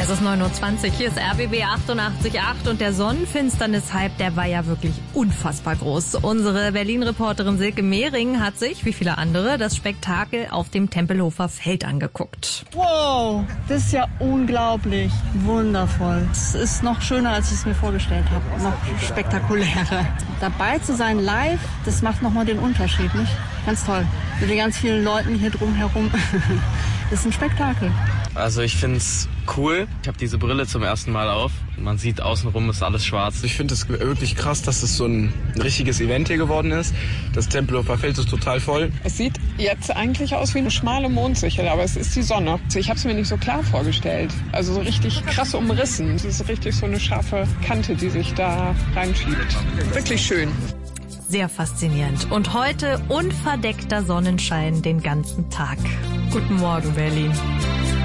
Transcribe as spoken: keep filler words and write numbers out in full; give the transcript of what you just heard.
Es ist neun Uhr zwanzig, hier ist R B B achtundachtzig Komma acht und der Sonnenfinsternis-Hype, der war ja wirklich unfassbar groß. Unsere Berlin-Reporterin Silke Mehring hat sich, wie viele andere, das Spektakel auf dem Tempelhofer Feld angeguckt. Wow, das ist ja unglaublich, wundervoll. Es ist noch schöner, als ich es mir vorgestellt habe, noch spektakulärer. Dabei zu sein live, das macht nochmal den Unterschied, nicht? Ganz toll. Mit den ganz vielen Leuten hier drumherum. Das ist ein Spektakel. Also ich finde es cool. Ich habe diese Brille zum ersten Mal auf. Man sieht außenrum ist alles schwarz. Ich finde es wirklich krass, dass es so ein richtiges Event hier geworden ist. Das Tempelhofer Feld ist total voll. Es sieht jetzt eigentlich aus wie eine schmale Mondsichel, aber es ist die Sonne. Ich habe es mir nicht so klar vorgestellt. Also so richtig krass umrissen. Es ist richtig so eine scharfe Kante, die sich da reinschiebt. Wirklich schön. Sehr faszinierend. Und heute unverdeckter Sonnenschein den ganzen Tag. Guten Morgen, Berlin.